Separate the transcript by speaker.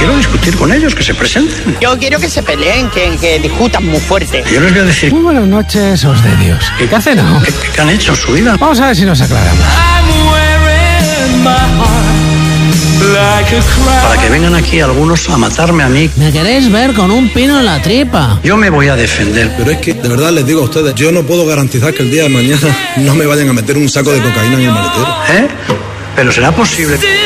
Speaker 1: quiero discutir con ellos, que se presenten.
Speaker 2: Yo quiero que se peleen, que discutan muy fuerte.
Speaker 1: Yo les voy a decir...
Speaker 3: Muy buenas noches, os de Dios. ¿Qué hacen, no?
Speaker 1: ¿Qué han hecho en su vida?
Speaker 3: Vamos a ver si nos aclaramos.
Speaker 1: Para que vengan aquí algunos a matarme a mí.
Speaker 4: Me queréis ver con un pino en la tripa.
Speaker 1: Yo me voy a defender.
Speaker 5: Pero es que, de verdad les digo a ustedes, yo no puedo garantizar que el día de mañana no me vayan a meter un saco de cocaína en el maletero.
Speaker 1: ¿Eh? Pero será posible...